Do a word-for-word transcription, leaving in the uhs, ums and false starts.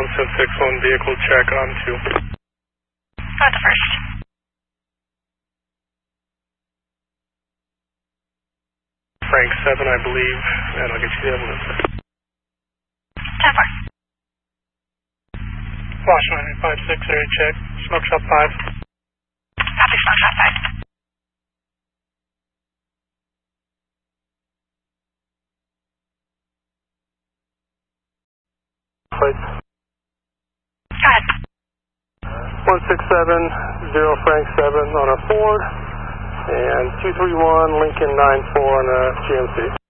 one seven six one, vehicle check on two. Got the first. Frank seven, I believe, and I'll get you the evidence. ten four. Wash nine five six, area check, smoke shop five. Copy, smoke shop five. Plates. Go ahead. one six seven zero Frank seven on a Ford, and two three one Lincoln nine four on a G M C.